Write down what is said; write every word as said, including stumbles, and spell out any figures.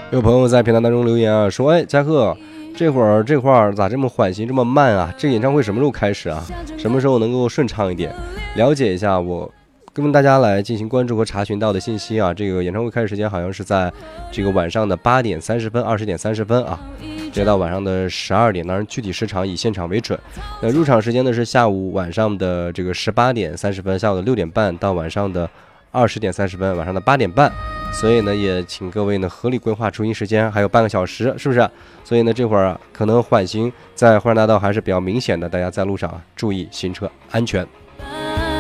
有朋友在评论当中留言啊，说：“哎，嘉贺，这会儿这块儿咋这么缓行这么慢啊？这演唱会什么时候开始啊？什么时候能够顺畅一点？了解一下我。”跟大家来进行关注和查询到的信息啊，这个演唱会开始时间好像是在这个晚上的八点三十分、二十点三十分啊，直到晚上的十二点。当然，具体时长以现场为准。那入场时间呢是下午晚上的这个十八点三十分，下午的六点半到晚上的二十点三十分，晚上的八点半。所以呢，也请各位呢合理规划出行时间，还有半个小时，是不是？所以呢，这会儿啊，可能缓行在花山大道还是比较明显的，大家在路上啊注意行车安全。